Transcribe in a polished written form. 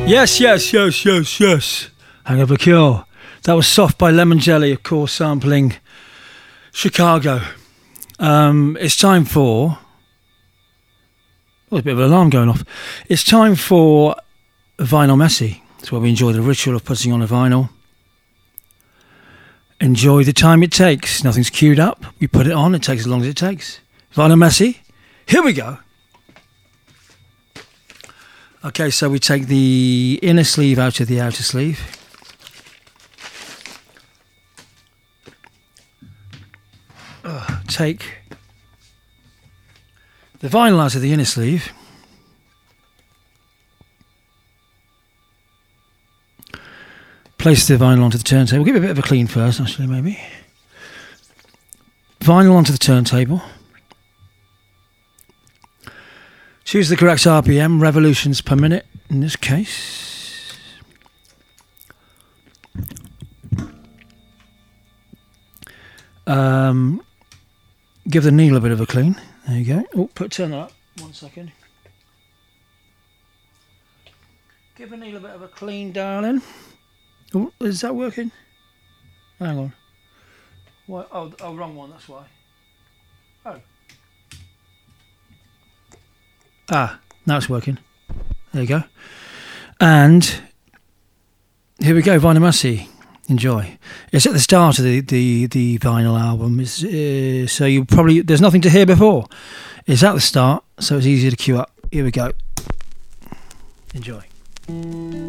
Yes, yes, yes, yes, yes. Hangover Cure. That was Soft by Lemon Jelly, of course, sampling Chicago. It's time for... Oh, there's a bit of an alarm going off. It's time for Vinyl Messy. It's where we enjoy the ritual of putting on a vinyl. Enjoy the time it takes. Nothing's queued up. We put it on. It takes as long as it takes. Vinyl Messy. Here we go. Okay, so we take the inner sleeve out of the outer sleeve. Take the vinyl out of the inner sleeve. Place the vinyl onto the turntable. We'll give it a bit of a clean first, actually, maybe. Vinyl onto the turntable. Choose the correct RPM, revolutions per minute in this case. Give the needle a bit of a clean. There you go. Oh, turn that up. 1 second. Give the needle a bit of a clean, darling. Oh, is that working? Hang on. What? Oh, wrong one. That's why. Oh. Ah, now it's working. There you go. And here we go, Vinyl Messy. Enjoy. It's at the start of the vinyl album. So you probably, there's nothing to hear before. It's at the start, so it's easy to queue up. Here we go. Enjoy.